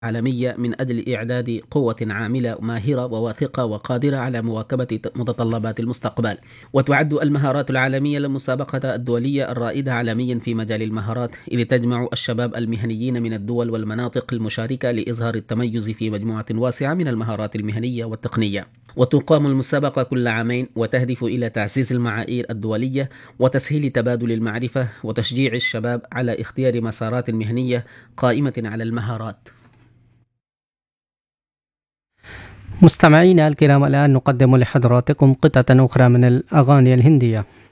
عالمية من أجل إعداد قوة عاملة ماهرة وواثقة وقادرة على مواكبة متطلبات المستقبل. وتعد المهارات العالمية المسابقة الدولية الرائدة عالميا في مجال المهارات، إذ تجمع الشباب المهنيين من الدول والمناطق المشاركة لإظهار التميز في مجموعة واسعة من المهارات المهنية والتقنية. وتقام المسابقة كل عامين، وتهدف إلى تعزيز المعايير الدولية وتسهيل تبادل المعرفة وتشجيع الشباب على اختيار مسارات مهنية قائمة على المهارات. مستمعينا الكرام، الآن نقدم لحضراتكم قطعة أخرى من الأغاني الهندية.